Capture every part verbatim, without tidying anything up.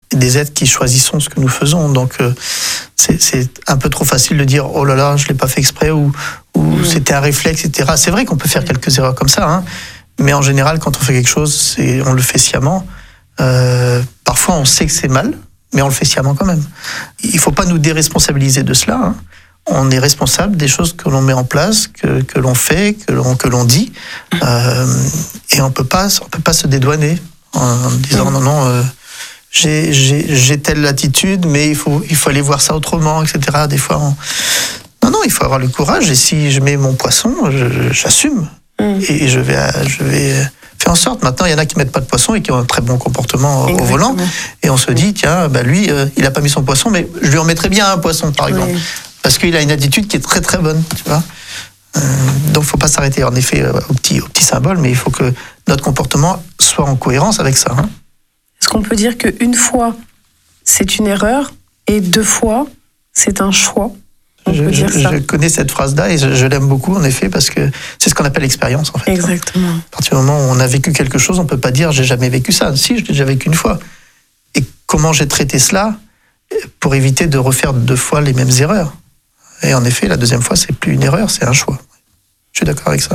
des êtres qui choisissons ce que nous faisons. Donc, euh, c'est, c'est un peu trop facile de dire « Oh là là, je l'ai pas fait exprès » ou, ou mmh. « C'était un réflexe, et cetera » C'est vrai qu'on peut faire quelques erreurs comme ça, hein, mais en général, quand on fait quelque chose, c'est, on le fait sciemment. Euh, parfois, on sait que c'est mal, mais on le fait sciemment quand même. Il faut pas nous déresponsabiliser de cela, hein. On est responsable des choses que l'on met en place, que, que l'on fait, que l'on, que l'on dit, euh, et on peut pas, on peut pas se dédouaner en disant non, non, euh, j'ai, j'ai, j'ai telle attitude, mais il faut, il faut aller voir ça autrement, et cetera. Des fois, on... non, non, il faut avoir le courage, et si je mets mon poisson, je, j'assume, mm. et je vais, je vais faire en sorte. Maintenant, il y en a qui mettent pas de poisson et qui ont un très bon comportement Exactement. Au volant, et on se dit, tiens, bah lui, euh, il a pas mis son poisson, mais je lui en mettrais bien un poisson, par exemple. Oui. Parce qu'il a une attitude qui est très très bonne, tu vois. Euh, donc, il ne faut pas s'arrêter, en effet, au petit, au petit symbole, mais il faut que notre comportement soit en cohérence avec ça. Hein. Est-ce qu'on peut dire qu'une fois, c'est une erreur, et deux fois, c'est un choix? On je, peut dire je, ça. je connais cette phrase-là, et je, je l'aime beaucoup, en effet, parce que c'est ce qu'on appelle l'expérience, en fait. Exactement. Hein. À partir du moment où on a vécu quelque chose, on ne peut pas dire « j'ai jamais vécu ça ». Si, je l'ai déjà vécu une fois. Et comment j'ai traité cela pour éviter de refaire deux fois les mêmes erreurs. Et en effet, la deuxième fois, c'est plus une erreur, c'est un choix. Je suis d'accord avec ça.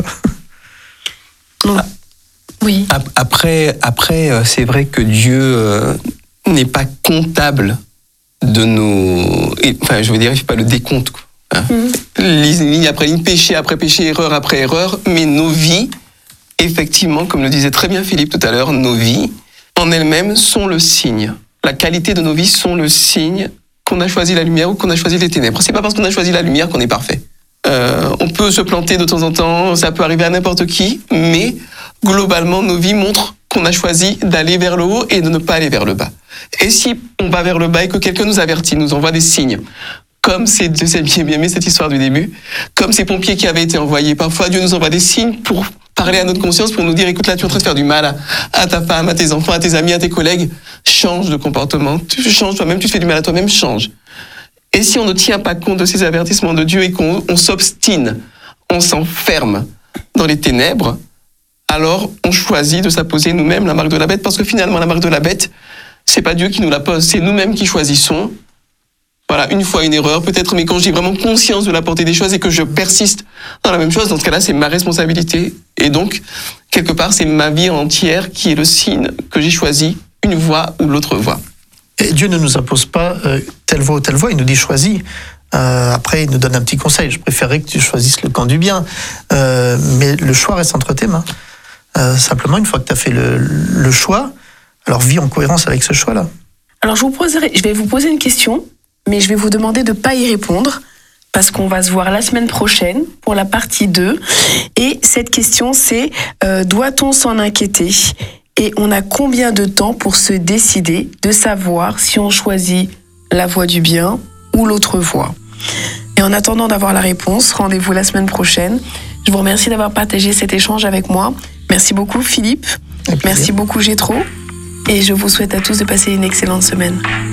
Non. Oui. Après, après, c'est vrai que Dieu euh, n'est pas comptable de nos... Enfin, je veux dire, il ne fait pas le décompte. Quoi. Hein. Mm-hmm. Ligne après ligne, péché après péché, erreur après erreur. Mais nos vies, effectivement, comme le disait très bien Philippe tout à l'heure, nos vies, en elles-mêmes, sont le signe. La qualité de nos vies sont le signe qu'on a choisi la lumière ou qu'on a choisi les ténèbres. C'est pas parce qu'on a choisi la lumière qu'on est parfait. Euh, on peut se planter de temps en temps, ça peut arriver à n'importe qui, mais globalement, nos vies montrent qu'on a choisi d'aller vers le haut et de ne pas aller vers le bas. Et si on va vers le bas et que quelqu'un nous avertit, nous envoie des signes, comme c'est, c'est bien aimé cette histoire du début, comme ces pompiers qui avaient été envoyés, parfois Dieu nous envoie des signes pour parler à notre conscience, pour nous dire, écoute, là, tu es en train de faire du mal à, à ta femme, à tes enfants, à tes amis, à tes collègues. Change de comportement. Tu changes toi-même, tu te fais du mal à toi-même, change. Et si on ne tient pas compte de ces avertissements de Dieu et qu'on on s'obstine, on s'enferme dans les ténèbres, alors on choisit de s'apposer nous-mêmes la marque de la bête, parce que finalement, la marque de la bête, c'est pas Dieu qui nous la pose, c'est nous-mêmes qui choisissons. Voilà, une fois une erreur, peut-être, mais quand j'ai vraiment conscience de la portée des choses et que je persiste dans la même chose, dans ce cas-là, c'est ma responsabilité. Et donc, quelque part, c'est ma vie entière qui est le signe que j'ai choisi, une voie ou l'autre voie. Et Dieu ne nous impose pas euh, telle voie ou telle voie, il nous dit choisis. Euh, après, il nous donne un petit conseil. Je préférerais que tu choisisses le camp du bien. Euh, mais le choix reste entre tes mains. Euh, simplement, une fois que tu as fait le, le choix, alors vis en cohérence avec ce choix-là. Alors, je, vous poserai, je vais vous poser une question, mais je vais vous demander de ne pas y répondre, parce qu'on va se voir la semaine prochaine pour la partie deux. Et cette question, c'est euh, doit-on s'en inquiéter ? Et on a combien de temps pour se décider de savoir si on choisit la voie du bien ou l'autre voie ? Et en attendant d'avoir la réponse, rendez-vous la semaine prochaine. Je vous remercie d'avoir partagé cet échange avec moi. Merci beaucoup Philippe. Merci beaucoup Gétro. Et je vous souhaite à tous de passer une excellente semaine.